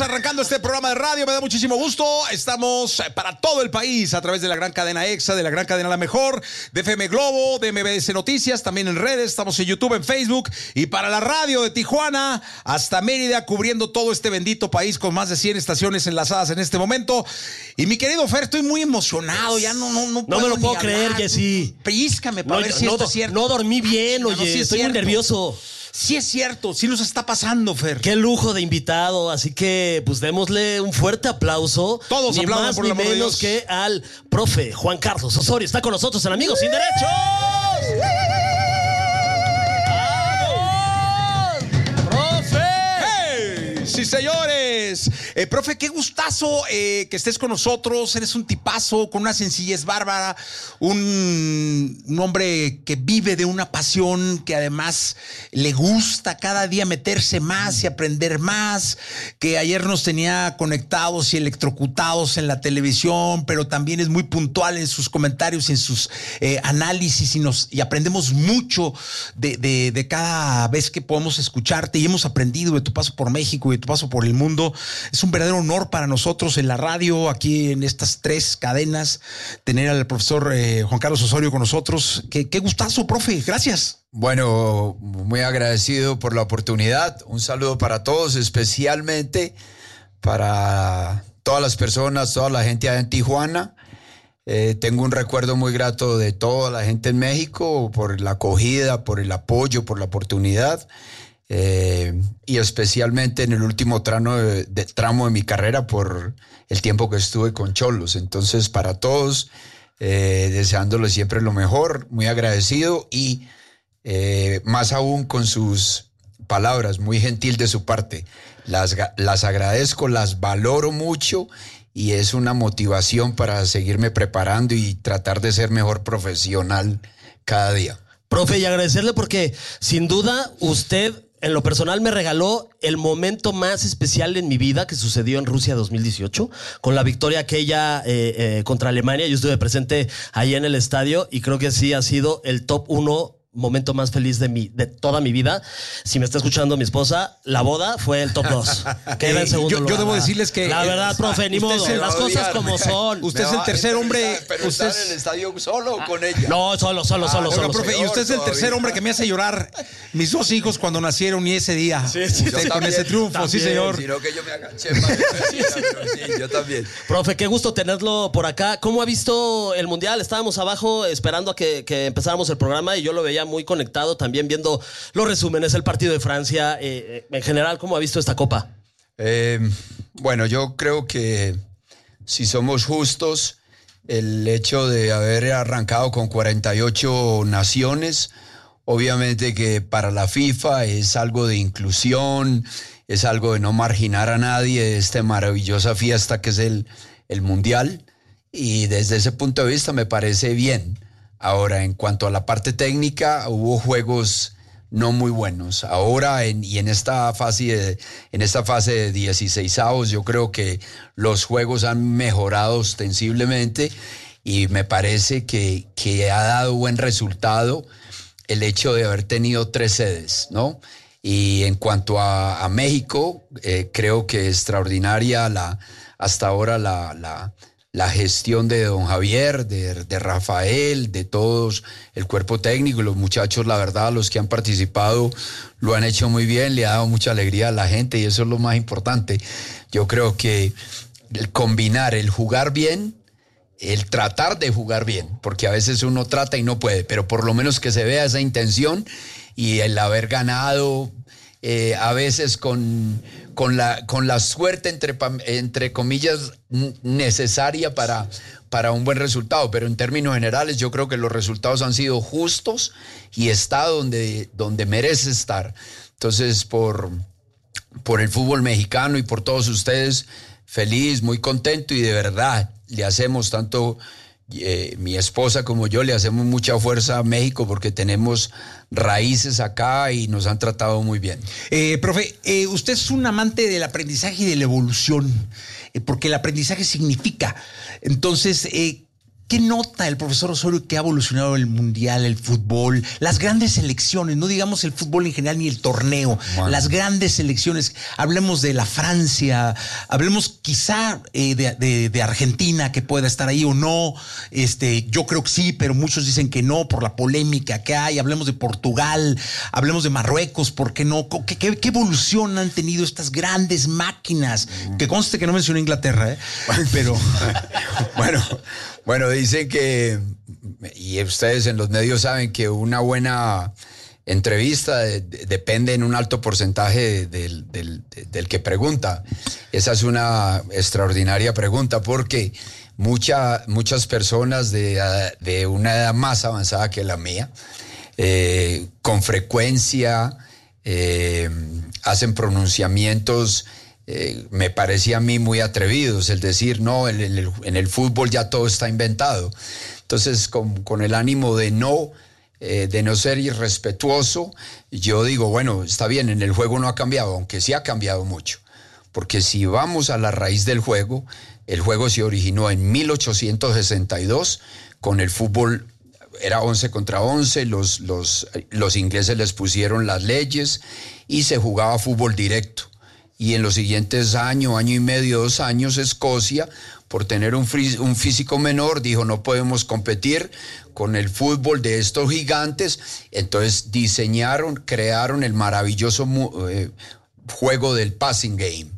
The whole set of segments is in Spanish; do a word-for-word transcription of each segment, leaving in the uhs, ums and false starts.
arrancando este programa de radio, me da muchísimo gusto. Estamos para todo el país a través de la gran cadena EXA, de la gran cadena La Mejor, de F M Globo, de M B S Noticias, también en redes, estamos en YouTube, en Facebook y para la radio de Tijuana hasta Mérida, cubriendo todo este bendito país con más de cien estaciones enlazadas en este momento. Y mi querido Fer, estoy muy emocionado, ya no no no, no me lo puedo creer, Jessy. Pellízcame para no, ver si no, esto es cierto. No dormí bien, oye, no, sí estoy muy nervioso. Sí es cierto, sí nos está pasando, Fer. Qué lujo de invitado, así que pues démosle un fuerte aplauso. Todos ni aplaudan más por ni el amor de menos Dios. que al profe Juan Carlos Osorio. Está con nosotros en Amigos Sin Derechos. Sí, señores. Eh, profe, qué gustazo eh, que estés con nosotros. Eres un tipazo con una sencillez bárbara. Un, un hombre que vive de una pasión, que además le gusta cada día meterse más y aprender más. Que ayer nos tenía conectados y electrocutados en la televisión, pero también es muy puntual en sus comentarios y en sus eh, análisis. Y, nos, y aprendemos mucho de, de, de cada vez que podemos escucharte. Y hemos aprendido de tu paso por México y tu paso por el mundo. Es un verdadero honor para nosotros en la radio, aquí en estas tres cadenas, tener al profesor eh, Juan Carlos Osorio con nosotros. Qué, qué gustazo, profe. Gracias. Bueno, muy agradecido por la oportunidad. Un saludo para todos, especialmente para todas las personas, toda la gente allá en Tijuana. Eh, tengo un recuerdo muy grato de toda la gente en México por la acogida, por el apoyo, por la oportunidad. Eh, y especialmente en el último tramo de, de, tramo de mi carrera por el tiempo que estuve con Xolos. Entonces, para todos, eh, deseándoles siempre lo mejor, muy agradecido y eh, más aún con sus palabras, muy gentil de su parte. Las, las agradezco, las valoro mucho y es una motivación para seguirme preparando y tratar de ser mejor profesional cada día. Profe, y agradecerle porque sin duda usted... En lo personal me regaló el momento más especial en mi vida que sucedió en Rusia dos mil dieciocho, con la victoria aquella eh, eh, contra Alemania. Yo estuve presente ahí en el estadio y creo que sí ha sido el top uno momento más feliz de mi de toda mi vida. Si me está escuchando mi esposa, la boda fue el top dos. Queda en segundo yo, lugar. Yo debo decirles que... La verdad, profe, ni modo, el, las cosas como son. Usted es el tercer hombre... Pero usted está en el estadio solo o con ella. No, solo, solo, Ah, solo, no, solo. No, profe, y usted es el tercer todavía. hombre que me hace llorar. Mis dos hijos cuando nacieron y ese día. Sí, sí, usted sí, con también, ese triunfo, también, sí, señor. Sino que yo me agaché más. Sí, sí, yo también. Profe, qué gusto tenerlo por acá. ¿Cómo ha visto el Mundial? Estábamos abajo esperando a que, que empezáramos el programa y yo lo veía muy conectado, también viendo los resúmenes, el partido de Francia. Eh, en general, ¿cómo ha visto esta Copa? Eh, bueno, yo creo que si somos justos, el hecho de haber arrancado con cuarenta y ocho naciones, obviamente que para la FIFA es algo de inclusión, es algo de no marginar a nadie de esta maravillosa fiesta que es el, el Mundial, y desde ese punto de vista me parece bien. Ahora, en cuanto a la parte técnica, hubo juegos no muy buenos. Ahora, en, y en esta fase de, en esta fase de dieciseisavos, yo creo que los juegos han mejorado ostensiblemente y me parece que, que ha dado buen resultado el hecho de haber tenido tres sedes, ¿no? Y en cuanto a, a México, eh, creo que extraordinaria la, hasta ahora la... la la gestión de don Javier, de, de Rafael, de todos, el cuerpo técnico, los muchachos, la verdad, los que han participado lo han hecho muy bien, le ha dado mucha alegría a la gente y eso es lo más importante. Yo creo que el combinar, el jugar bien, el tratar de jugar bien, porque a veces uno trata y no puede, pero por lo menos que se vea esa intención y el haber ganado... Eh, a veces con, con, la, con la suerte, entre, entre comillas, necesaria para, para un buen resultado. Pero en términos generales yo creo que los resultados han sido justos y está donde, donde merece estar. Entonces, por, por el fútbol mexicano y por todos ustedes, feliz, muy contento y de verdad le hacemos tanto... Eh, mi esposa como yo le hacemos mucha fuerza a México porque tenemos raíces acá y nos han tratado muy bien. Eh, profe, eh, usted es un amante del aprendizaje y de la evolución, eh, porque el aprendizaje significa. Entonces, eh, ¿qué nota el profesor Osorio que ha evolucionado el mundial, el fútbol, las grandes selecciones? No digamos el fútbol en general ni el torneo, bueno. Las grandes selecciones. Hablemos de la Francia, hablemos quizá eh, de, de, de Argentina, que pueda estar ahí o no. Este, yo creo que sí, pero muchos dicen que no por la polémica que hay. Hablemos de Portugal, hablemos de Marruecos, ¿por qué no? ¿Qué, qué, qué evolución han tenido estas grandes máquinas? Que conste que no mencioné Inglaterra, ¿eh? Pero bueno, bueno, dicen que, y ustedes en los medios saben que una buena entrevista de, de, depende en un alto porcentaje del, del, del que pregunta. Esa es una extraordinaria pregunta porque mucha, muchas personas de, de una edad más avanzada que la mía, eh, con frecuencia eh, hacen pronunciamientos Eh, me parecía a mí muy atrevidos, el decir, no, en el, en el fútbol ya todo está inventado. Entonces, con, con el ánimo de no, eh, de no ser irrespetuoso, yo digo, bueno, está bien, en el juego no ha cambiado, aunque sí ha cambiado mucho. Porque si vamos a la raíz del juego, el juego se originó en mil ochocientos sesenta y dos, con el fútbol, era once contra once, los, los, los ingleses les pusieron las leyes y se jugaba fútbol directo. Y en los siguientes años, año y medio, dos años, Escocia, por tener un, un físico menor, dijo, no podemos competir con el fútbol de estos gigantes. Entonces diseñaron, crearon el maravilloso eh, juego del passing game.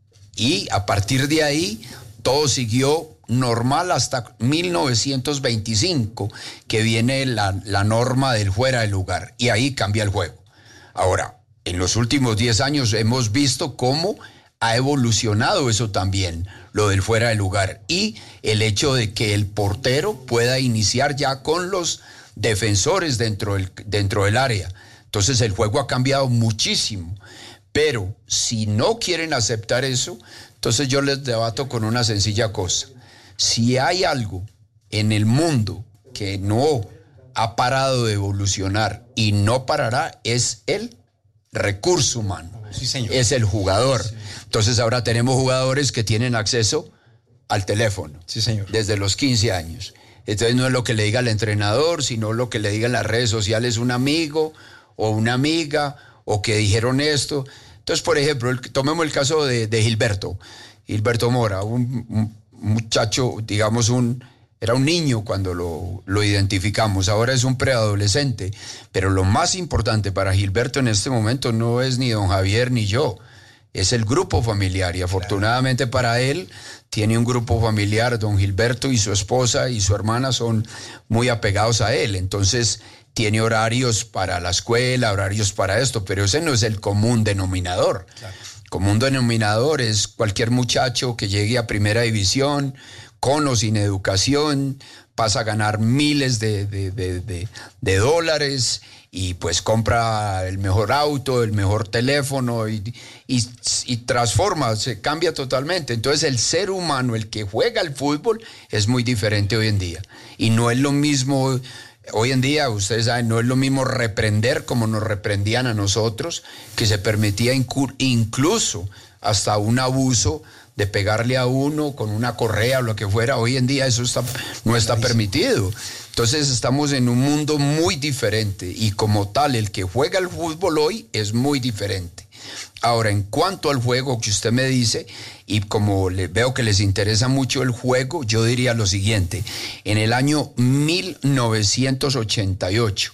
Y a partir de ahí, todo siguió normal hasta mil novecientos veinticinco, que viene la, la norma del fuera de lugar. Y ahí cambia el juego. Ahora, en los últimos diez años hemos visto cómo ha evolucionado eso también, lo del fuera de lugar, y el hecho de que el portero pueda iniciar ya con los defensores dentro del, dentro del área. Entonces el juego ha cambiado muchísimo, pero si no quieren aceptar eso, entonces yo les debato con una sencilla cosa. Si hay algo en el mundo que no ha parado de evolucionar y no parará, es el recurso humano, sí, señor. Es el jugador. Sí. Entonces ahora tenemos jugadores que tienen acceso al teléfono, sí, señor. Desde los quince años. Entonces no es lo que le diga el entrenador, sino lo que le diga en las redes sociales un amigo o una amiga, o que dijeron esto. Entonces, por ejemplo, el, tomemos el caso de, de Gilberto, Gilberto Mora, un, un muchacho, digamos un... Era un niño cuando lo, lo identificamos, ahora es un preadolescente. Pero lo más importante para Gilberto en este momento no es ni don Javier ni yo, es el grupo familiar. Y afortunadamente para él tiene un grupo familiar, don Gilberto y su esposa y su hermana son muy apegados a él. Entonces tiene horarios para la escuela, horarios para esto, pero ese no es el común denominador. Claro. Común denominador es cualquier muchacho que llegue a primera división, con o sin educación, pasa a ganar miles de, de, de, de, de dólares y pues compra el mejor auto, el mejor teléfono y, y, y transforma, se cambia totalmente. Entonces el ser humano, el que juega el fútbol, es muy diferente hoy en día. Y no es lo mismo, hoy en día, ustedes saben, no es lo mismo reprender como nos reprendían a nosotros, que se permitía incu- incluso hasta un abuso de pegarle a uno con una correa o lo que fuera. Hoy en día eso está, no está permitido. Entonces estamos en un mundo muy diferente y como tal el que juega el fútbol hoy es muy diferente. Ahora, en cuanto al juego que usted me dice, y como le, veo que les interesa mucho el juego, yo diría lo siguiente. En el año mil novecientos ochenta y ocho,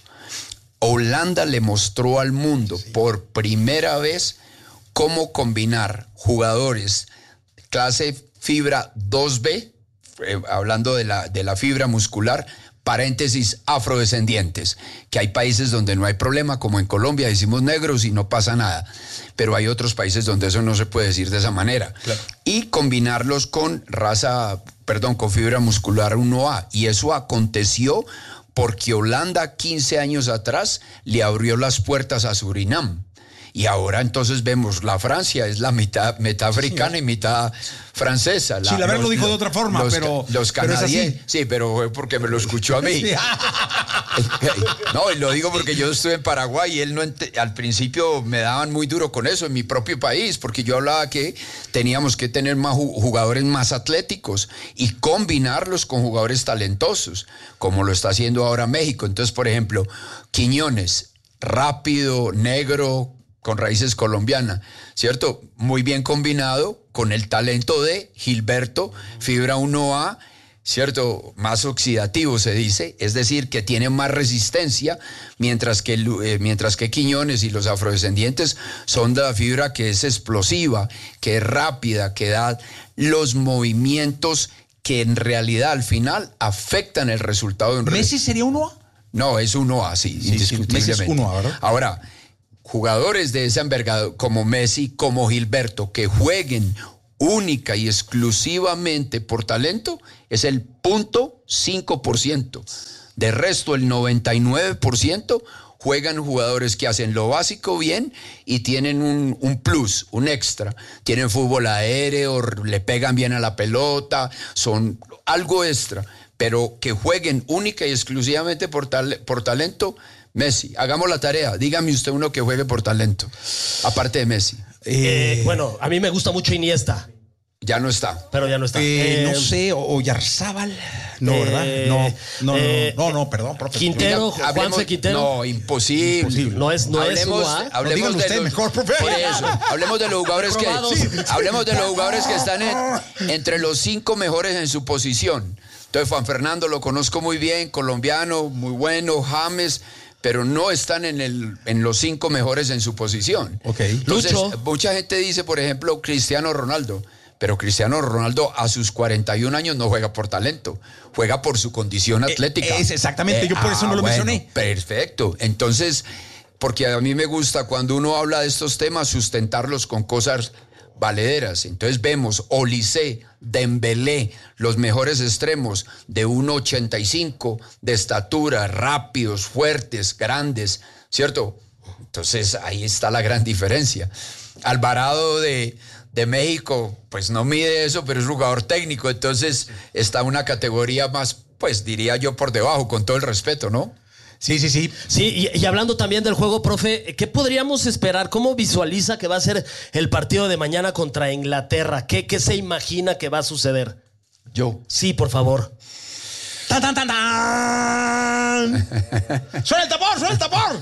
Holanda le mostró al mundo sí. por primera vez cómo combinar jugadores clase fibra dos B, eh, hablando de la, de la fibra muscular, paréntesis, afrodescendientes, que hay países donde no hay problema, como en Colombia decimos negros y no pasa nada, pero hay otros países donde eso no se puede decir de esa manera. Claro. Y combinarlos con raza, perdón, con fibra muscular uno A, y eso aconteció porque Holanda quince años atrás le abrió las puertas a Surinam. Y ahora entonces vemos, la Francia es la mitad, mitad africana sí, y mitad francesa. La, sí, la verdad lo dijo los, de otra forma, los, pero... Los canadienses, sí, pero fue porque me lo escuchó a mí. Sí. No, y lo digo porque yo estuve en Paraguay y él no ent- al principio me daban muy duro con eso en mi propio país, porque yo hablaba que teníamos que tener más jugadores más atléticos y combinarlos con jugadores talentosos, como lo está haciendo ahora México. Entonces, por ejemplo, Quiñones, rápido, negro, con raíces colombianas, ¿cierto? Muy bien combinado con el talento de Gilberto, fibra uno A, ¿cierto? Más oxidativo se dice, es decir, que tiene más resistencia, mientras que, eh, mientras que Quiñones y los afrodescendientes son de la fibra que es explosiva, que es rápida, que da los movimientos que en realidad al final afectan el resultado de un ¿Messi sería uno A? No, es uno A, sí, sí, indiscutiblemente. Messi es uno A, ¿verdad? Ahora, jugadores de esa envergadura como Messi, como Gilberto, que jueguen única y exclusivamente por talento, es el punto cinco por ciento. De resto, el noventa y nueve por ciento juegan jugadores que hacen lo básico bien y tienen un, un plus, un extra. Tienen fútbol aéreo, le pegan bien a la pelota, son algo extra. Pero que jueguen única y exclusivamente por, tal, por talento, Messi. Hagamos la tarea. Dígame usted uno que juegue por talento, aparte de Messi. Eh, bueno, a mí me gusta mucho Iniesta. Ya no está. Pero ya no está. Eh, Eh, no sé, o, o Yarzábal. No, eh, ¿verdad? No, no, eh, no, no, no, perdón, profe. Quintero, Hablemos- Juanfe Quintero. No, imposible. Imposible. No es, no es hablemos, uno A. No, hablemos dígalo de usted los, mejor, profe. por eso, hablemos de los jugadores que Aprobados. sí, hablemos de los jugadores que están en- entre los cinco mejores en su posición. Entonces, Juan Fernando lo conozco muy bien, colombiano, muy bueno, James, pero no están en el en los cinco mejores en su posición. Ok. Entonces, Lucho. mucha gente dice, por ejemplo, Cristiano Ronaldo. Pero Cristiano Ronaldo a sus cuarenta y un años no juega por talento, juega por su condición atlética. es exactamente, yo por eso no lo bueno, mencioné. Perfecto. Entonces, porque a mí me gusta cuando uno habla de estos temas sustentarlos con cosas valederas. Entonces vemos Olise, Dembélé, los mejores extremos de uno ochenta y cinco, de estatura, rápidos, fuertes, grandes, ¿cierto? Entonces ahí está la gran diferencia. Alvarado de, de México, pues no mide eso, pero es jugador técnico, entonces está una categoría más, pues diría yo, por debajo, con todo el respeto, ¿no? Sí, sí, sí. Sí, y, y hablando también del juego, profe, ¿qué podríamos esperar? ¿Cómo visualiza que va a ser el partido de mañana contra Inglaterra? ¿Qué, qué se imagina que va a suceder? Yo. Sí, por favor. ¡Tan, tan, tan, tan! ¡Suena el tambor, suena el tambor!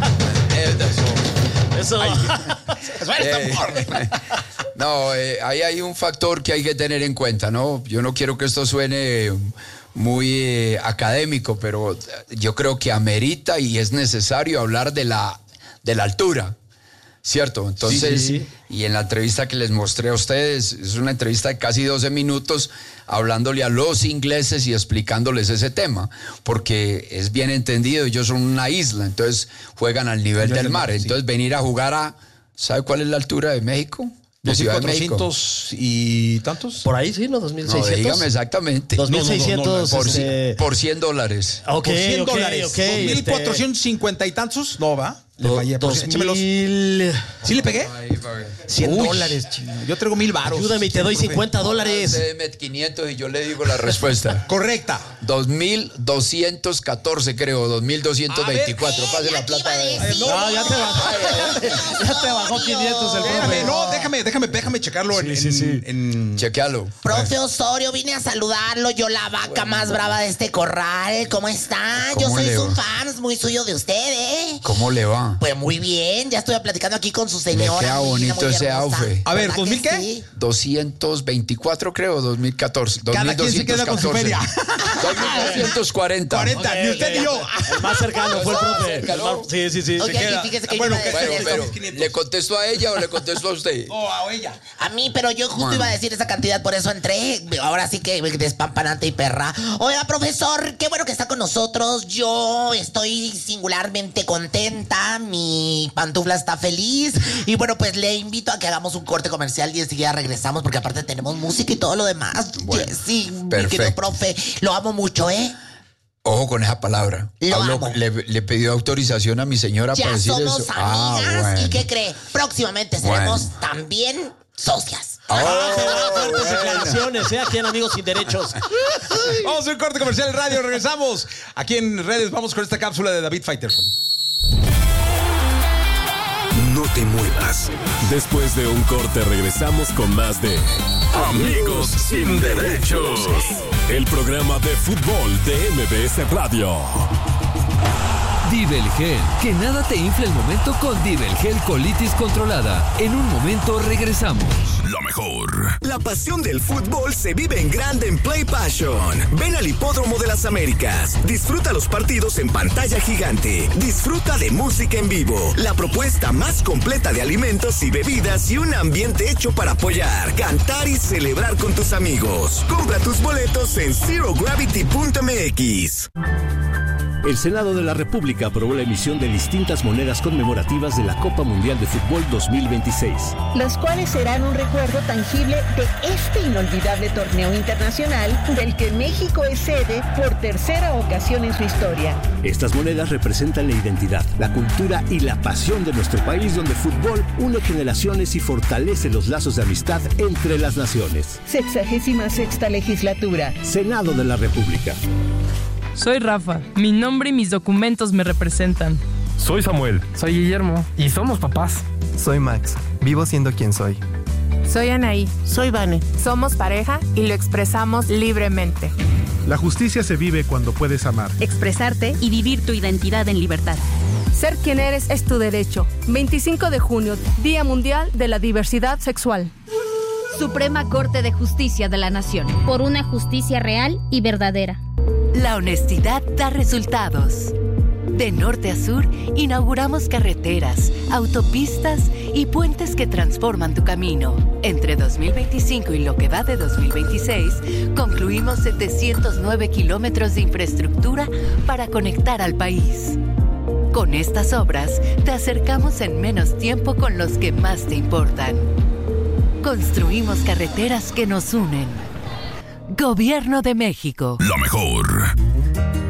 Eso. ¡Suena el Eh, tambor! No, eh, ahí hay un factor que hay que tener en cuenta, ¿no? Yo no quiero que esto suene muy eh, académico, pero yo creo que amerita y es necesario hablar de la, de la altura, ¿cierto? Entonces, Sí, sí. y en la entrevista que les mostré a ustedes, es una entrevista de casi doce minutos hablándole a los ingleses y explicándoles ese tema, porque es bien entendido, ellos son una isla, entonces juegan al nivel del mar, entonces venir a jugar a, ¿sabe cuál es la altura de México? De ¿dos mil Ciudad de México. cuatrocientos y tantos? Por ahí, sí, ¿no? dos mil No, seiscientos. dígame exactamente. dos mil No, no, no, seiscientos. no, Por, este, por cien dólares. Ok, Por cien ok, dólares. ok, ¿dos mil este, cuatrocientos cincuenta y tantos? No, va. Le do- fallé. Por dos cien, échemelos. mil. ¿Sí le pegué? cien Uy. dólares, chino. Yo traigo mil varos. Ayúdame y te doy cincuenta dólares. Deme quinientos y yo le digo la respuesta. Correcta. dos mil doscientos catorce, creo, dos mil doscientos veinticuatro. A ver, Pase eh, la ya te plata. iba a de- decir. No, ya te bajó. Ya te bajó quinientos el Espérame, profe. no, déjame, déjame, déjame checarlo en, Sí, sí, sí. en- en- Chequealo. Profe Osorio, vine a saludarlo. Yo, la vaca más brava de este corral. ¿Cómo está? Yo ¿Cómo soy le un va? fan muy suyo de usted, ¿eh? ¿Cómo le va? Pues muy bien. Ya estoy platicando aquí con su señora. queda muy linda, bonito muy ese hermosa. outfit. A ver, ¿Verdad ¿dos mil que qué? sí? doscientos veinticuatro, creo, dos mil catorce. Cada quien se queda con su feria. dos mil doscientos cuarenta. cuarenta, ni usted ni yo. El más cercano fue el profe. cercano. El más- Sí, sí, sí. Oye, queda. y fíjese que Bueno, yo iba a que- decir Bueno, eso. pero, ¿le contesto a ella o le contesto a usted? No, a ella. A mí, pero yo justo Bueno. iba a decir esa cantidad, por eso entré. Ahora sí que despampanante y perra. Oiga, profesor, qué bueno que está con nosotros. Yo estoy singularmente contenta. Mi pantufla está feliz. Y bueno, pues le invito a que hagamos un corte comercial y enseguida regresamos, porque aparte tenemos música y todo lo demás. Bueno, sí, mi perfecto. querido profe, lo amo mucho, ¿eh? Ojo con esa palabra. Lo Hablo- amo. le, le pidió autorización a mi señora Ya para decir somos eso. amigas. Ah, bueno. ¿Y qué cree? Próximamente seremos Bueno. también socias. Oh, Fuertes bueno. declaraciones, ¿eh? Aquí en Amigos Sin Derechos. Vamos a un corte comercial en radio, regresamos. Aquí en redes vamos con esta cápsula de David Faitelson. No te muevas. Después de un corte regresamos con más de Amigos Sin Derechos. El programa de fútbol de M B S Radio. Divelgel, que nada te infle el momento con Divelgel colitis controlada. En un momento regresamos. Lo mejor. La pasión del fútbol se vive en grande en Play Passion. Ven al Hipódromo de las Américas. Disfruta los partidos en pantalla gigante. Disfruta de música en vivo. La propuesta más completa de alimentos y bebidas y un ambiente hecho para apoyar, cantar y celebrar con tus amigos. Compra tus boletos en zero gravity punto m x. El Senado de la República aprobó la emisión de distintas monedas conmemorativas de la Copa Mundial de Fútbol dos mil veintiséis. Las cuales serán un recuerdo tangible de este inolvidable torneo internacional del que México es sede por tercera ocasión en su historia. Estas monedas representan la identidad, la cultura y la pasión de nuestro país, donde el fútbol une generaciones y fortalece los lazos de amistad entre las naciones. Sexagésima sexta legislatura. Senado de la República. Soy Rafa. Mi nombre y mis documentos me representan. Soy Samuel. Soy Guillermo. Y somos papás. Soy Max. Vivo siendo quien soy. Soy Anaí. Soy Vane. Somos pareja y lo expresamos libremente. La justicia se vive cuando puedes amar, expresarte y vivir tu identidad en libertad. Ser quien eres es tu derecho. veinticinco de junio, Día Mundial de la Diversidad Sexual. Suprema Corte de Justicia de la Nación. Por una justicia real y verdadera. La honestidad da resultados. De norte a sur, inauguramos carreteras, autopistas y puentes que transforman tu camino. Entre dos mil veinticinco y lo que va de dos mil veintiséis, concluimos setecientos nueve kilómetros de infraestructura para conectar al país. Con estas obras, te acercamos en menos tiempo con los que más te importan. Construimos carreteras que nos unen. Gobierno de México. Lo mejor.